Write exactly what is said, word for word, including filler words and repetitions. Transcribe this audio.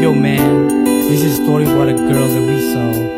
Yo man, this is a story about a girl that we saw.